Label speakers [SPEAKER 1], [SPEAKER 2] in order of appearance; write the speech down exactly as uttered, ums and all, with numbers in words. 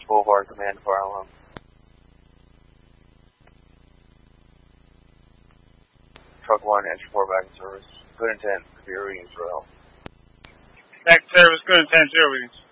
[SPEAKER 1] Boulevard, Command for Alamo. Truck one, entry four back in service. Good intent, zero readings for help.
[SPEAKER 2] Back to service, good intent, zero readings.